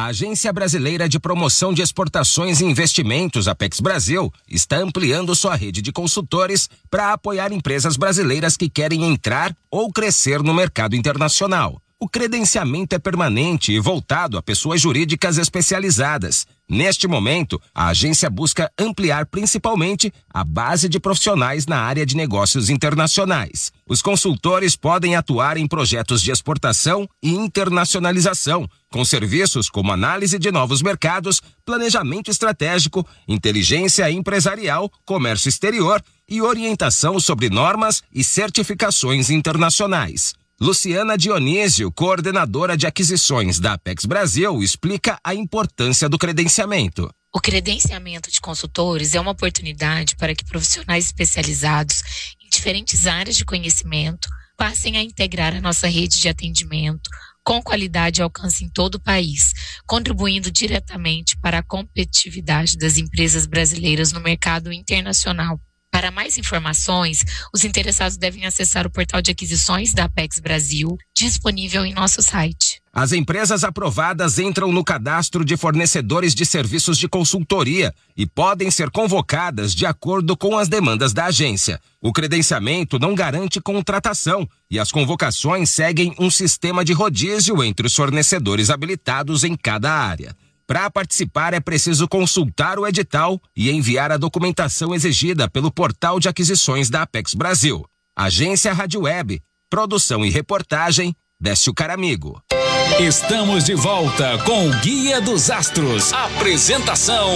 A Agência Brasileira de Promoção de Exportações e Investimentos, Apex Brasil, está ampliando sua rede de consultores para apoiar empresas brasileiras que querem entrar ou crescer no mercado internacional. O credenciamento é permanente e voltado a pessoas jurídicas especializadas. Neste momento, a agência busca ampliar principalmente a base de profissionais na área de negócios internacionais. Os consultores podem atuar em projetos de exportação e internacionalização, com serviços como análise de novos mercados, planejamento estratégico, inteligência empresarial, comércio exterior e orientação sobre normas e certificações internacionais. Luciana Dionísio, coordenadora de aquisições da Apex Brasil, explica a importância do credenciamento. O credenciamento de consultores é uma oportunidade para que profissionais especializados em diferentes áreas de conhecimento passem a integrar a nossa rede de atendimento com qualidade e alcance em todo o país, contribuindo diretamente para a competitividade das empresas brasileiras no mercado internacional. Para mais informações, os interessados devem acessar o portal de aquisições da Apex Brasil, disponível em nosso site. As empresas aprovadas entram no cadastro de fornecedores de serviços de consultoria e podem ser convocadas de acordo com as demandas da agência. O credenciamento não garante contratação e as convocações seguem um sistema de rodízio entre os fornecedores habilitados em cada área. Para participar é preciso consultar o edital e enviar a documentação exigida pelo portal de aquisições da Apex Brasil. Agência Rádio Web, produção e reportagem, Décio Caramigo. Estamos de volta com o Guia dos Astros. Apresentação